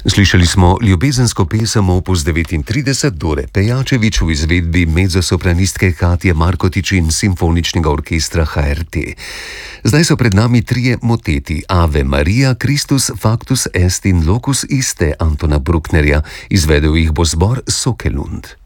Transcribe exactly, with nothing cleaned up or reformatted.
Slišali smo ljubezensko pesem opus devetintrideset Dore Pejačević v izvedbi mezzosopranistke Katje Markotič in Simfoničnega orkestra H R T. Zdaj so pred nami trije moteti: Ave Maria, Christus factus est in locus iste Antona Brucknerja. Izvedel jih bo zbor Sokelund.